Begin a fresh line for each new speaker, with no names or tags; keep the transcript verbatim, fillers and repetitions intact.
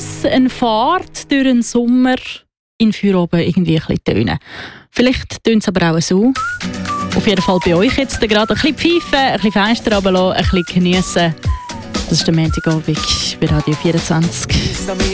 muss eine Fahrt durch den Sommer in Feierabend irgendwie ein bisschen tönen. Vielleicht tönt es aber auch so. Auf jeden Fall bei euch jetzt gerade ein bisschen pfeifen, ein bisschen Fenster runterlassen, ein bisschen geniessen. Das ist der Montagabend bei Radio vierundzwanzig.